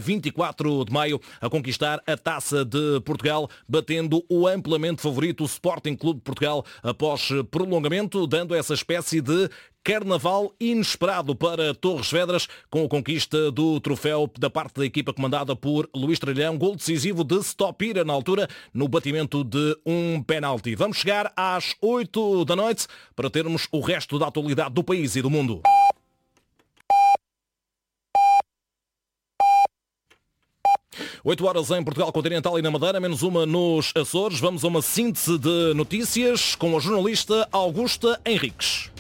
24 de maio a conquistar a Taça de Portugal, batendo o amplamente favorito Sporting Clube de Portugal após prolongamento, dando essa espécie de carnaval inesperado para Torres Vedras, com a conquista do troféu da parte da equipa comandada por Luís Tralhão, gol decisivo de Stopira na altura, no batimento de um penalti. Vamos chegar às 8 da noite para termos o resto da atualidade do país e do mundo. Oito horas em Portugal Continental e na Madeira, menos uma nos Açores. Vamos a uma síntese de notícias com a jornalista Augusta Henriques.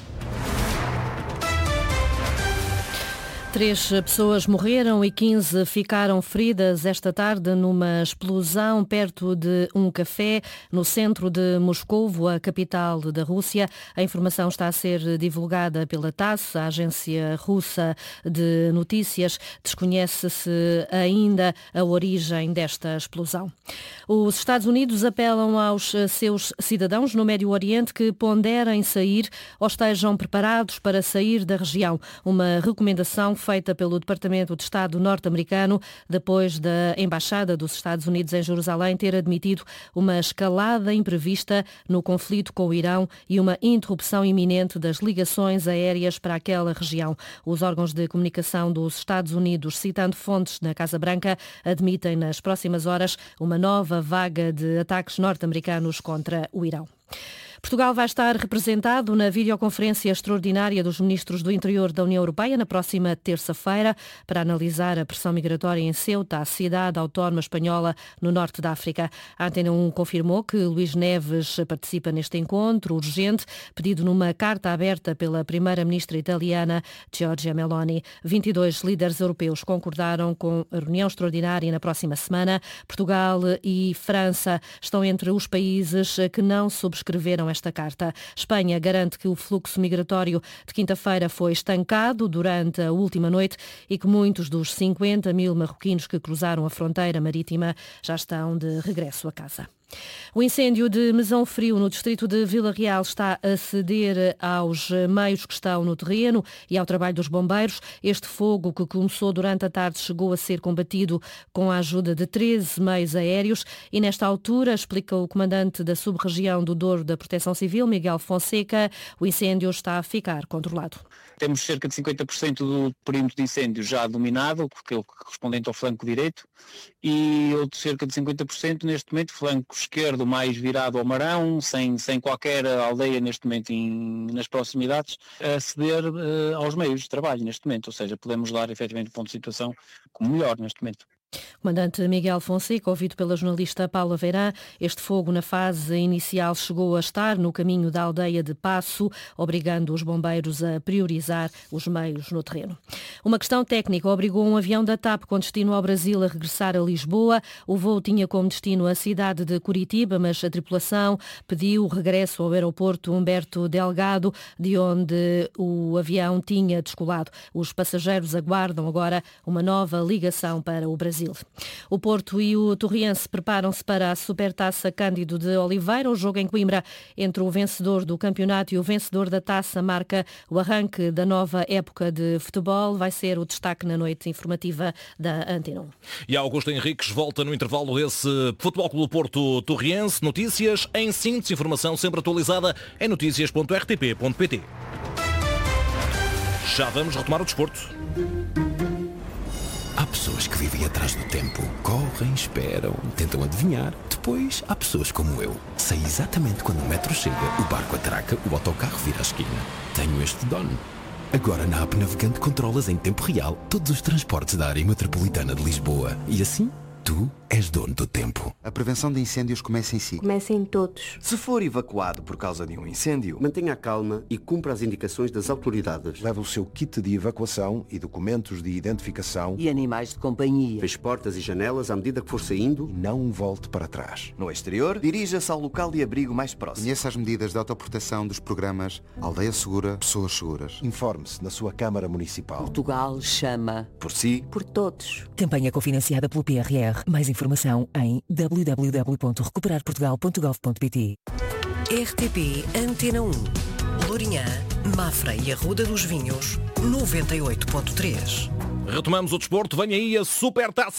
3 pessoas morreram e 15 ficaram feridas esta tarde numa explosão perto de um café no centro de Moscovo, a capital da Rússia. A informação está a ser divulgada pela TASS, a agência russa de notícias. Desconhece-se ainda a origem desta explosão. Os Estados Unidos apelam aos seus cidadãos no Médio Oriente que ponderem sair ou estejam preparados para sair da região. Uma recomendação feita pelo Departamento de Estado norte-americano depois da Embaixada dos Estados Unidos em Jerusalém ter admitido uma escalada imprevista no conflito com o Irão e uma interrupção iminente das ligações aéreas para aquela região. Os órgãos de comunicação dos Estados Unidos, citando fontes na Casa Branca, admitem nas próximas horas uma nova vaga de ataques norte-americanos contra o Irão. Portugal vai estar representado na videoconferência extraordinária dos ministros do Interior da União Europeia na próxima terça-feira para analisar a pressão migratória em Ceuta, a cidade autónoma espanhola no norte da África. A Antena 1 confirmou que Luís Neves participa neste encontro urgente, pedido numa carta aberta pela primeira-ministra italiana Giorgia Meloni. 22 líderes europeus concordaram com a reunião extraordinária na próxima semana. Portugal e França estão entre os países que não subscreveram esta carta. Espanha garante que o fluxo migratório de quinta-feira foi estancado durante a última noite e que muitos dos 50 mil marroquinos que cruzaram a fronteira marítima já estão de regresso a casa. O incêndio de Mesão Frio, no distrito de Vila Real, está a ceder aos meios que estão no terreno e ao trabalho dos bombeiros. Este fogo, que começou durante a tarde, chegou a ser combatido com a ajuda de 13 meios aéreos e, nesta altura, explica o comandante da sub-região do Douro da Proteção Civil, Miguel Fonseca, o incêndio está a ficar controlado. Temos cerca de 50% do perímetro de incêndio já dominado, porque é o correspondente ao flanco direito, e outro cerca de 50% neste momento, flanco esquerdo mais virado ao Marão, sem qualquer aldeia neste momento nas proximidades, a ceder aos meios de trabalho neste momento, ou seja, podemos dar efetivamente um ponto de situação como melhor neste momento. Comandante Miguel Fonseca, ouvido pela jornalista Paula Veirã, este fogo na fase inicial chegou a estar no caminho da aldeia de Passo, obrigando os bombeiros a priorizar os meios no terreno. Uma questão técnica obrigou um avião da TAP com destino ao Brasil a regressar a Lisboa. O voo tinha como destino a cidade de Curitiba, mas a tripulação pediu o regresso ao aeroporto Humberto Delgado, de onde o avião tinha descolado. Os passageiros aguardam agora uma nova ligação para o Brasil. O Porto e o Torriense preparam-se para a Supertaça Cândido de Oliveira. O jogo em Coimbra entre o vencedor do campeonato e o vencedor da taça marca o arranque da nova época de futebol. Vai ser o destaque na noite informativa da Antena 1. E a Augusta Henriques volta no intervalo desse Futebol Clube Porto Torriense. Notícias em síntese, informação sempre atualizada em noticias.rtp.pt. Já vamos retomar o desporto. Há pessoas que vivem atrás do tempo, correm, esperam, tentam adivinhar. Depois há pessoas como eu. Sei exatamente quando o metro chega, o barco atraca, o autocarro vira à esquina. Tenho este dono. Agora na app Navegante controlas em tempo real todos os transportes da área metropolitana de Lisboa. E assim, tu és dono do tempo. A prevenção de incêndios começa em si. Começa em todos. Se for evacuado por causa de um incêndio, mantenha a calma e cumpra as indicações das autoridades. Leve o seu kit de evacuação e documentos de identificação. E animais de companhia. Feche portas e janelas à medida que for saindo. E não volte para trás. No exterior, dirija-se ao local de abrigo mais próximo. Conheça as medidas de autoproteção dos programas Aldeia Segura, Pessoas Seguras. Informe-se na sua Câmara Municipal. Portugal chama por si, por todos. Campanha cofinanciada pelo PRR. Mais informação em www.recuperarportugal.gov.pt. RTP Antena 1. Lourinhã, Mafra e Arruda dos Vinhos, 98.3. Retomamos o desporto. Vem aí a Supertaça